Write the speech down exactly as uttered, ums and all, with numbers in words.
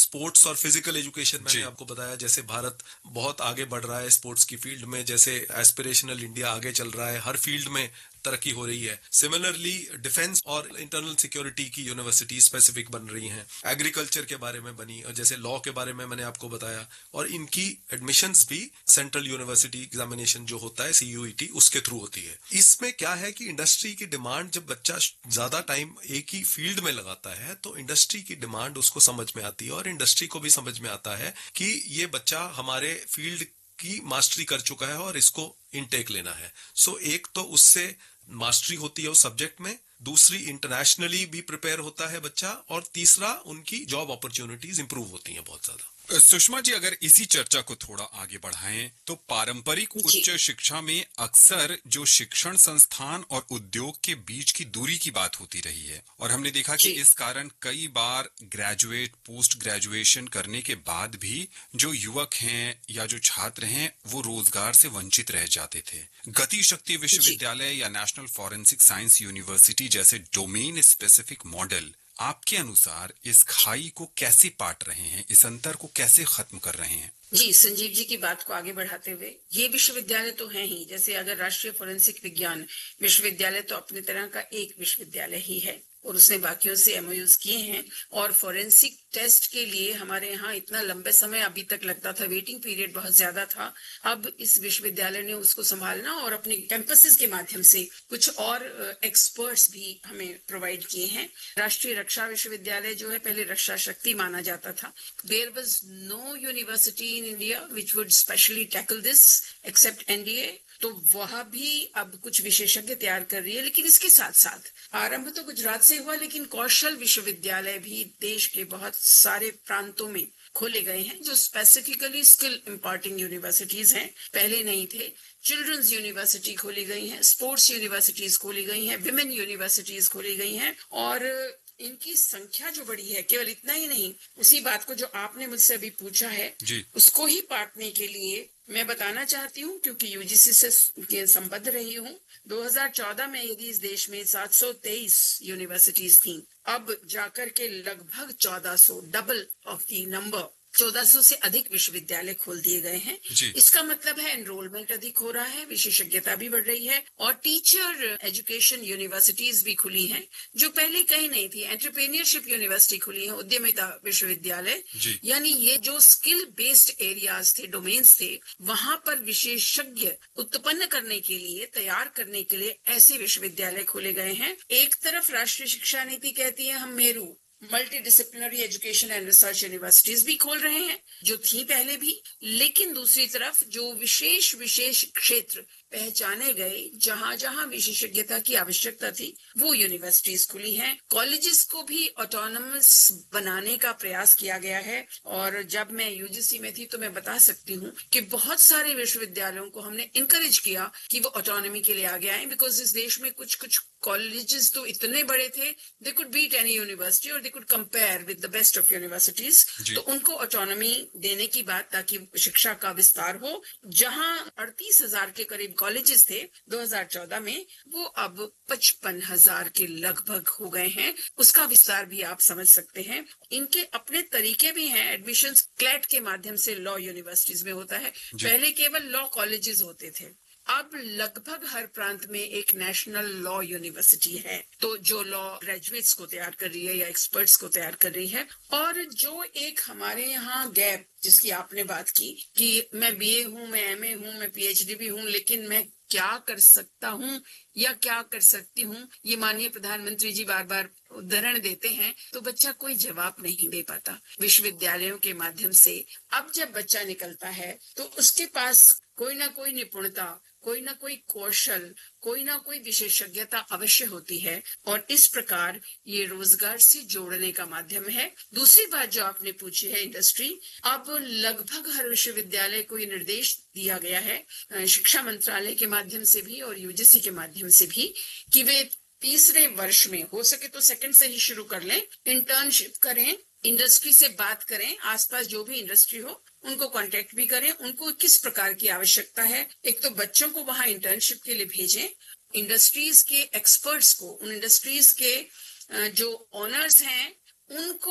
Sports और physical education मैंने आपको बताया, जैसे भारत बहुत आगे बढ़ रहा है स्पोर्ट्स की फील्ड में, जैसे एस्पिरेशनल इंडिया आगे चल रहा है, हर फील्ड में तरक्की हो रही है। सिमिलरली डिफेंस और इंटरनल सिक्योरिटी की यूनिवर्सिटी स्पेसिफिक बन रही हैं, एग्रीकल्चर के बारे में बनी, और जैसे लॉ के बारे में मैंने आपको बताया, और इनकी एडमिशंस भी सेंट्रल यूनिवर्सिटी एग्जामिनेशन जो होता है सीयूईटी उसके थ्रू होती है। इसमें क्या है कि इंडस्ट्री की डिमांड, जब बच्चा ज्यादा टाइम एक ही फील्ड में लगाता है तो इंडस्ट्री की डिमांड उसको समझ में आती है, और इंडस्ट्री को भी समझ में आता है कि ये बच्चा हमारे फील्ड की मास्टरी कर चुका है और इसको इनटेक लेना है। सो so, एक तो उससे मास्टरी होती है उस सब्जेक्ट में, दूसरी इंटरनेशनली भी प्रिपेयर होता है बच्चा, और तीसरा उनकी जॉब अपॉर्चुनिटीज इंप्रूव होती हैं बहुत ज्यादा। सुषमा जी, अगर इसी चर्चा को थोड़ा आगे बढ़ाएं तो पारंपरिक उच्च शिक्षा में अक्सर जो शिक्षण संस्थान और उद्योग के बीच की दूरी की बात होती रही है, और हमने देखा कि इस कारण कई बार ग्रेजुएट पोस्ट ग्रेजुएशन करने के बाद भी जो युवक हैं या जो छात्र हैं वो रोजगार से वंचित रह जाते थे। गति शक्ति विश्वविद्यालय या नेशनल फॉरेंसिक साइंस यूनिवर्सिटी जैसे डोमेन स्पेसिफिक मॉडल आपके अनुसार इस खाई को कैसे पाट रहे हैं, इस अंतर को कैसे खत्म कर रहे हैं? जी, संजीव जी की बात को आगे बढ़ाते हुए, ये विश्वविद्यालय तो हैं ही, जैसे अगर राष्ट्रीय फोरेंसिक विज्ञान विश्वविद्यालय तो अपनी तरह का एक विश्वविद्यालय ही है, और उसने बाकियों से एमओयूज किए हैं। और फोरेंसिक टेस्ट के लिए हमारे यहाँ इतना लंबे समय अभी तक लगता था, वेटिंग पीरियड बहुत ज्यादा था। अब इस विश्वविद्यालय ने उसको संभालना और अपने कैंपसेस के माध्यम से कुछ और एक्सपर्ट्स भी हमें प्रोवाइड किए हैं। राष्ट्रीय रक्षा विश्वविद्यालय जो है, पहले रक्षा शक्ति माना जाता था। There was no university in India which would specially tackle this accept NDA, तो वह भी अब कुछ विशेषज्ञ तैयार कर रही है। लेकिन इसके साथ साथ आरंभ तो गुजरात से हुआ, लेकिन कौशल विश्वविद्यालय भी देश के बहुत सारे प्रांतों में खोले गए हैं, जो स्पेसिफिकली स्किल इम्पार्टिंग यूनिवर्सिटीज हैं, पहले नहीं थे। चिल्ड्रंस यूनिवर्सिटी खोली गई हैं, स्पोर्ट्स यूनिवर्सिटीज खोली गई हैं, विमेन यूनिवर्सिटीज खोली गई हैं, और इनकी संख्या जो बड़ी है, केवल इतना ही नहीं, उसी बात को जो आपने मुझसे अभी पूछा है उसको ही पाटने के लिए मैं बताना चाहती हूँ, क्योंकि यूजीसी से संबद्ध रही हूँ। दो हज़ार चौदह में यदि इस देश में सात सौ तेईस यूनिवर्सिटीज थीं, अब जाकर के लगभग चौदह सौ, डबल ऑफ दी नंबर, चौदह सौ से अधिक विश्वविद्यालय खोल दिए गए हैं। इसका मतलब है एनरोलमेंट अधिक हो रहा है, विशेषज्ञता भी बढ़ रही है, और टीचर एजुकेशन यूनिवर्सिटीज भी खुली हैं जो पहले कहीं नहीं थी। एंटरप्रेन्योरशिप यूनिवर्सिटी खुली है, उद्यमिता विश्वविद्यालय, यानी ये जो स्किल बेस्ड एरियाज थे, डोमेन्स थे, वहां पर विशेषज्ञ उत्पन्न करने के लिए, तैयार करने के लिए ऐसे विश्वविद्यालय खोले गए हैं। एक तरफ राष्ट्रीय शिक्षा नीति कहती है हम Meru multi disciplinary education and research universities भी खोल रहे हैं, जो थी पहले भी, लेकिन दूसरी तरफ जो विशेष विशेष क्षेत्र पहचाने गए, जहां जहां विशेषज्ञता की आवश्यकता थी, वो यूनिवर्सिटीज खुली हैं। कॉलेजेस को भी ऑटोनमस बनाने का प्रयास किया गया है, और जब मैं यूजीसी में थी तो मैं बता सकती हूँ कि बहुत सारे विश्वविद्यालयों को हमने इंकरेज किया कि वो ऑटोनॉमी के लिए आगे आए, बिकॉज इस देश में कुछ कुछ कॉलेजेस तो इतने बड़े थे, they could beat any university और they could compare with the best of universities. तो उनको ऑटोनॉमी देने की बात, ताकि शिक्षा का विस्तार हो। जहां अड़तीस हजार के करीब कॉलेजेस थे दो हज़ार चौदह में, वो अब पचपन हजार के लगभग हो गए हैं। उसका विस्तार भी आप समझ सकते हैं। इनके अपने तरीके भी हैं। एडमिशंस क्लैट के माध्यम से लॉ यूनिवर्सिटीज में होता है, पहले केवल लॉ कॉलेजेस होते थे, अब लगभग हर प्रांत में एक नेशनल लॉ यूनिवर्सिटी है, तो जो लॉ ग्रेजुएट्स को तैयार कर रही है या एक्सपर्ट्स को तैयार कर रही है। और जो एक हमारे यहाँ गैप जिसकी आपने बात की कि मैं बीए हूँ, मैं एमए हूँ, मैं पीएचडी भी हूँ, लेकिन मैं क्या कर सकता हूँ या क्या कर सकती हूँ, ये माननीय प्रधानमंत्री जी बार बार उदाहरण देते हैं, तो बच्चा कोई जवाब नहीं दे पाता। विश्वविद्यालयों के माध्यम से अब जब बच्चा निकलता है तो उसके पास कोई ना कोई निपुणता, कोई ना कोई कौशल, कोई ना कोई विशेषज्ञता अवश्य होती है, और इस प्रकार ये रोजगार से जोड़ने का माध्यम है। दूसरी बात जो आपने पूछी है इंडस्ट्री, अब लगभग हर विश्वविद्यालय को ये निर्देश दिया गया है शिक्षा मंत्रालय के माध्यम से भी और यूजीसी के माध्यम से भी, कि वे तीसरे वर्ष में हो सके तो सेकंड से ही शुरू कर लें, इंटर्नशिप करें, इंडस्ट्री से बात करें, आसपास जो भी इंडस्ट्री हो उनको कांटेक्ट भी करें, उनको किस प्रकार की आवश्यकता है। एक तो बच्चों को वहां इंटर्नशिप के लिए भेजें, इंडस्ट्रीज के एक्सपर्ट्स को, उन इंडस्ट्रीज के जो ओनर्स हैं उनको